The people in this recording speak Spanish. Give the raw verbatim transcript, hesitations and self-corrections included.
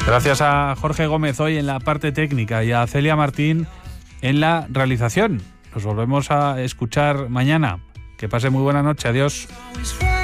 Gracias a Jorge Gómez hoy en la parte técnica y a Celia Martín en la realización. Nos volvemos a escuchar mañana. Que pase muy buena noche. Adiós.